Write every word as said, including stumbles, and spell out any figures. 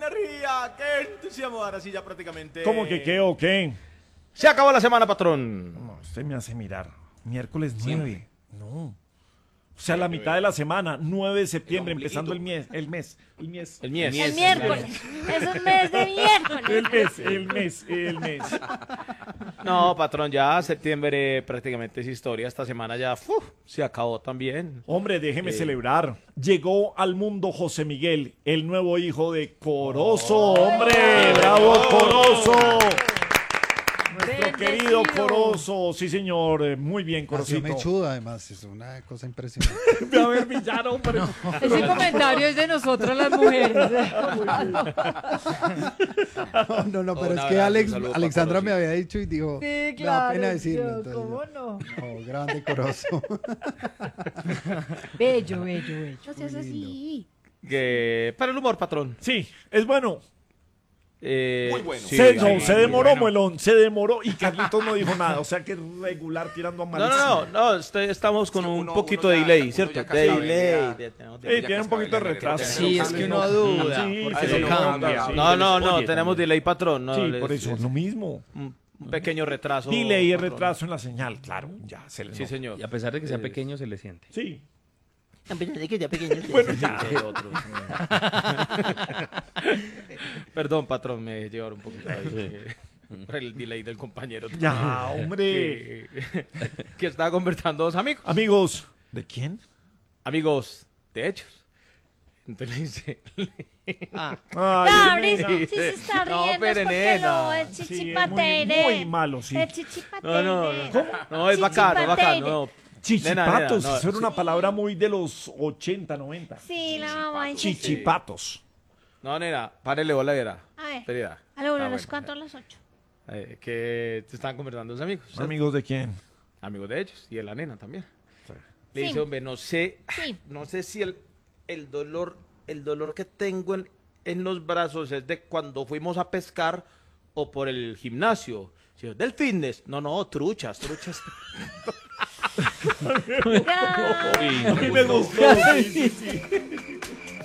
energía, qué entusiasmo. Ahora sí ya prácticamente... ¿Cómo que qué o qué? Se acabó la semana, patrón. No, usted me hace mirar. Miércoles nueve. No. O sea, la mitad de la semana, nueve de septiembre, empezando el mes, el mes, el mes. El mies. El miércoles. Es un mes de miércoles. El mes, el mes, el mes. No, patrón, ya septiembre prácticamente es historia. Esta semana ya uf, se acabó también. Hombre, déjeme Eh. celebrar. Llegó al mundo José Miguel, el nuevo hijo de Corozo. ¡Hombre! ¡Bravo, Corozo! Nuestro Bendecido. querido Corozo. Sí, señor. Eh, Muy bien, Nació Corocito. mechudo, además, es una cosa impresionante. A ver, villano, hombre. Ese comentario es de nosotras las mujeres. No, no, no, Un pero es que abrazo, Alex, un saludo Alexandra para me había dicho y dijo, Sí, me da claro. pena decirlo. yo, entonces, ¿Cómo no? no, grande Corozo. Bello, bello, bello. No seas así. Que... Para el humor, patrón. Sí, es bueno. Eh, Muy bueno. sí, se, sí, no, sí, se muy demoró, bueno. Muelón. Se demoró y Carlitos no dijo nada. O sea que regular tirando a No, malísimo. no, no, no, este- estamos con Sí, un uno- poquito uno de ya- delay, uno ¿cierto? ya De casi sabe, delay. ya. de- tenemos Sí, delay. tiene un poquito de retraso. Sí, es que uno duda, Sí, porque que se no cambia. sí. No, no, no, Oye, tenemos también. delay, patrón. No, Sí, les- por eso, les- lo mismo. un, un pequeño retraso. Delay y patrón. retraso en la señal, claro, ya se le Sí, señor. Y a pesar de que sea Eh, pequeño, se le siente. Sí. Bueno, ya. Perdón, patrón, me llevaron un poquito ahí, eh, por el delay del compañero. Ya, hombre. Que, que estaba conversando dos amigos. Amigos, ¿de quién? Amigos de hechos. Entonces le dice... Ah, No, Ay, Brice, nena. si se está No, riendo pero es porque nena. lo es Sí, es chichipateire. muy, muy malo, sí. Es chichipateire. No, no, no. No, es bacano, es bacano. No. Chichipatos, Nena, nena, no, eso era una palabra muy de los ochenta, noventa. Sí, la mamá dice. Chichipatos. No, nena, párele bola, era. A ver. Espera. A la una, Ah, a las bueno. cuatro, a las ocho. Eh, que te estaban conversando dos amigos. ¿cierto? ¿Amigos de quién? Amigos de ellos y de la nena también. Le Sí. dice, hombre, no sé, Sí. no sé si el, el dolor, el dolor que tengo en, en los brazos es de cuando fuimos a pescar o por el gimnasio. Sí, del fitness. No, no, truchas, truchas. Gra- A mí me gustó. Sí, sí, sí.